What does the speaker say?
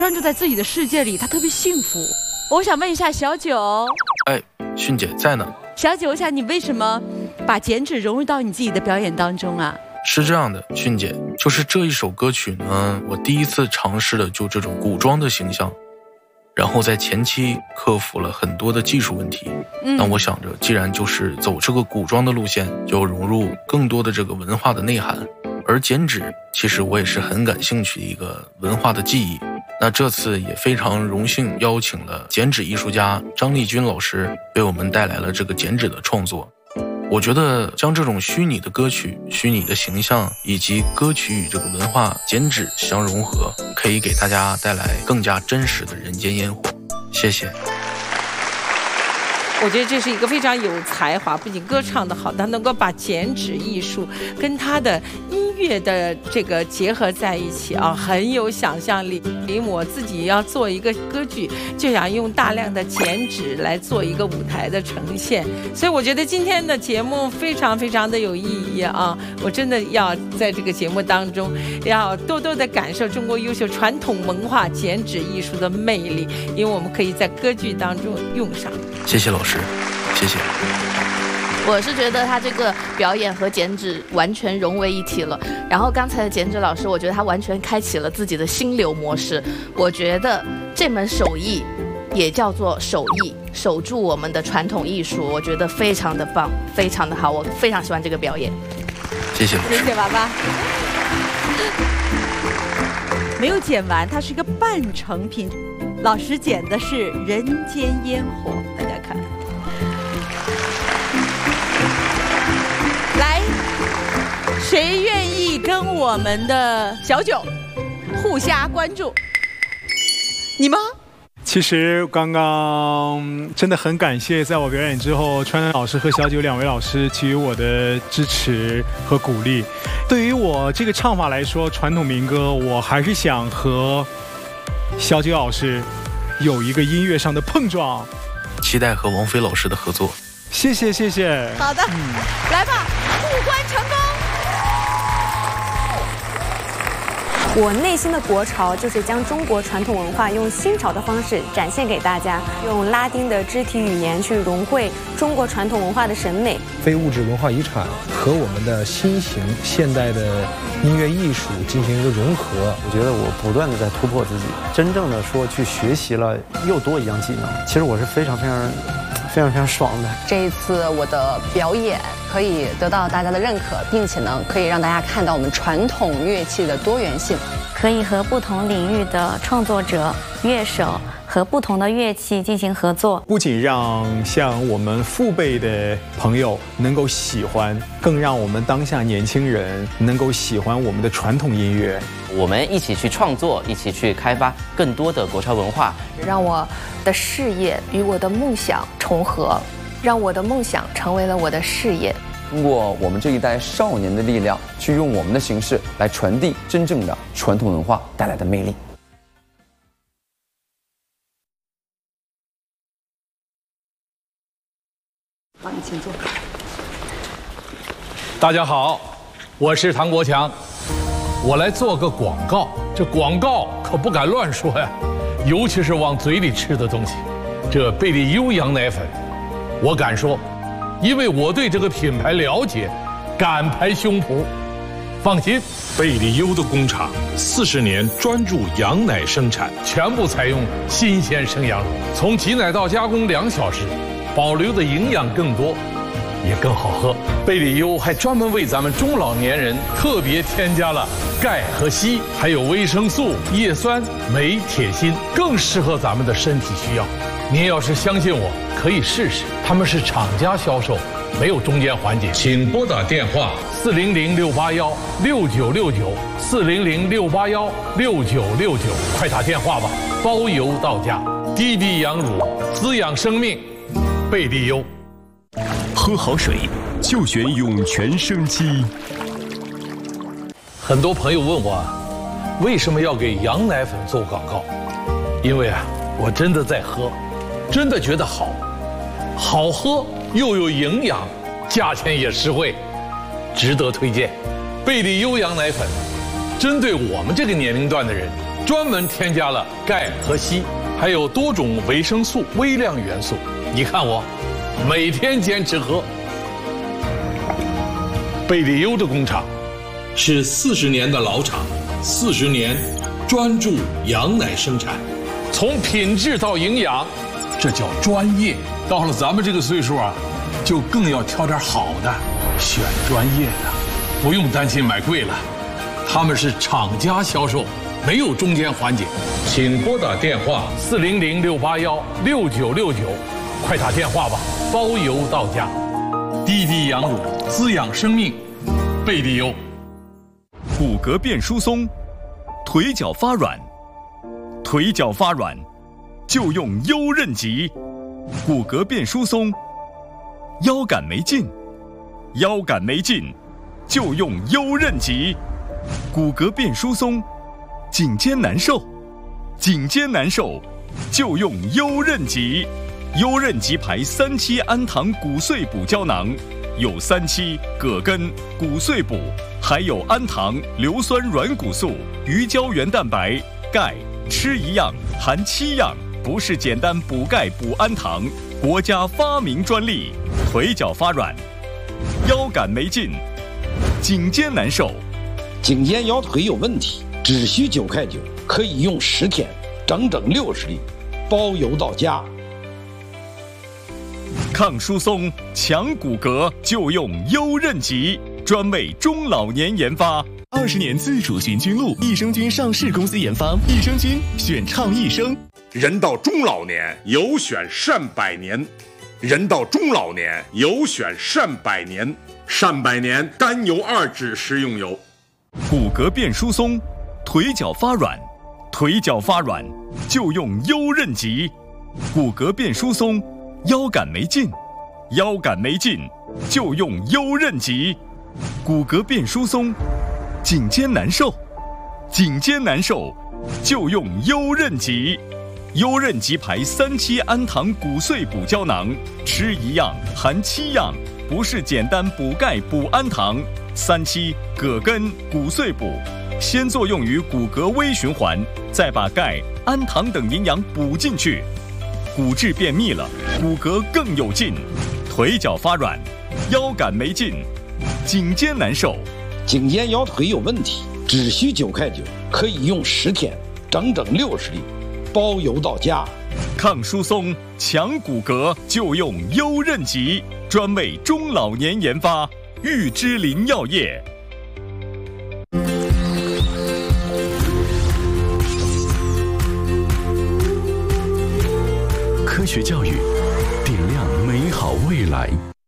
专注在自己的世界里，他特别幸福。我想问一下小九， 哎，迅姐在呢。 小九，我想你为什么把剪纸融入到你自己的表演当中啊？ 是这样的，迅姐，就是这一首歌曲呢，我第一次尝试的就这种古装的形象，然后在前期克服了很多的技术问题。那我想着，既然就是走这个古装的路线，就融入更多的这个文化的内涵。而剪纸，其实我也是很感兴趣的一个文化的记忆。那这次也非常荣幸邀请了剪纸艺术家张丽君老师为我们带来了这个剪纸的创作。我觉得将这种虚拟的歌曲、虚拟的形象以及歌曲与这个文化剪纸相融合，可以给大家带来更加真实的人间烟火。谢谢。 我觉得这是一个非常有才华，不仅歌唱得好，他能够把剪纸艺术跟他的音乐的这个结合在一起啊，很有想象力。因为我自己要做一个歌剧，就想用大量的剪纸来做一个舞台的呈现，所以我觉得今天的节目非常非常的有意义啊！我真的要在这个节目当中，要多多的感受中国优秀传统文化剪纸艺术的魅力，因为我们可以在歌剧当中用上。 谢谢老师。谢谢。 我是觉得他这个表演和剪纸完全融为一体了。然后刚才的剪纸老师，我觉得他完全开启了自己的心流模式。我觉得这门手艺也叫做手艺，守住我们的传统艺术，我觉得非常的棒，非常的好，我非常喜欢这个表演。 谢谢老师。 谢谢爸爸。没有剪完，它是一个半成品。老师剪的是人间烟火，大家看。来，谁愿意跟我们的小九互相关注？你吗？ 其实刚刚真的很感谢，在我表演之后，川南老师和小九两位老师给予我的支持和鼓励。对于我这个唱法来说，传统民歌，我还是想和小九老师有一个音乐上的碰撞， 期待和王菲老师的合作。 谢谢谢谢。 好的，来吧，互关成功。 我内心的国潮就是将中国传统文化用新潮的方式展现给大家，用拉丁的肢体语言去融汇中国传统文化的审美。 非物质文化遗产和我们的新型现代的音乐艺术进行一个融合。 我觉得我不断的在突破自己，真正的说去学习了又多一样技能，其实我是非常爽的。 这一次我的表演可以得到大家的认可，并且呢，可以让大家看到我们传统乐器的多元性， 可以和不同领域的创作者、乐手和不同的乐器进行合作， 不仅让像我们父辈的朋友能够喜欢，更让我们当下年轻人能够喜欢我们的传统音乐。 我们一起去创作，一起去开发更多的国潮文化， 让我的事业与我的梦想重合，让我的梦想成为了我的事业。 通过我们这一代少年的力量，去用我们的形式来传递真正的传统文化带来的魅力。 好，你请坐。 大家好，我是唐国强，我来做个广告。这广告可不敢乱说呀，尤其是往嘴里吃的东西。这贝利优羊奶粉，我敢说，因为我对这个品牌了解，敢拍胸脯。放心， 贝利优的工厂40年专注羊奶生产， 全部采用新鲜生羊乳，从挤奶到加工2小时，保留的营养更多，也更好喝。贝利优还专门为咱们中老年人特别添加了钙和硒，还有维生素、叶酸、镁、铁、锌，更适合咱们的身体需要。您要是相信我，可以试试。他们是厂家销售，没有中间环节。 请拨打电话 400-681-6969，400-681-6969，快打电话吧，包邮到家。低比羊乳，滋养生命，贝利优。 喝好水就选涌泉生机。 很多朋友问我，为什么要给羊奶粉做广告？因为我真的在喝，真的觉得好喝又有营养，价钱也实惠，值得推荐。贝利优羊奶粉针对我们这个年龄段的人专门添加了钙和硒，还有多种维生素、微量元素。你看我，每天坚持喝。贝利优的工厂是40年的老厂，40年专注羊奶生产， 从品质到营养，这叫专业。到了咱们这个岁数啊，就更要挑点好的，选专业的，不用担心买贵了。他们是厂家销售，没有中间环节。请拨打电话400-681-6969，快打电话吧，包邮到家。滴滴羊乳滋养生命，贝利优。 骨骼变疏松，腿脚发软，腿脚发软就用优韧极。骨骼变疏松，腰杆没劲，腰杆没劲就用优韧极。骨骼变疏松，颈肩难受，颈肩难受就用优韧极。优韧极牌3期氨糖骨碎补胶囊，有3期、葛根、骨碎补，还有氨糖、硫酸软骨素、鱼胶原蛋白、钙，吃一样含7样，不是简单补钙补氨糖，国家发明专利。腿脚发软，腰杆没劲，颈肩难受， 颈肩腰腿有问题，只需9块9，可以用10天，整整60粒，包邮到家。 抗疏松、强骨骼就用优韧极，专为中老年研发。 20年自主循菌露，益生菌上市公司研发，益生菌选倡益生。 人到中老年有选善百年，人到中老年有选善百年，善百年甘油2酯食用油。 骨骼变疏松，腿脚发软，腿脚发软就用优韧极。骨骼变疏松，腰杆没劲，腰杆没劲就用优韧极。骨骼变疏松，颈肩难受，颈肩难受就用优韧极。优韧极牌3期氨糖骨碎补胶囊，吃一样含7样，不是简单补钙补氨糖。3期、葛根、骨碎补，先作用于骨骼微循环，再把钙、氨糖等营养补进去，骨质变密了，骨骼更有劲。腿脚发软，腰杆没劲，颈肩难受， 颈肩腰腿有问题，只需9块9，可以用10天，整整60粒，包邮到家。 抗疏松、强骨骼就用优韧极，专为中老年研发，玉芝林药业。 科学教育，点亮美好未来。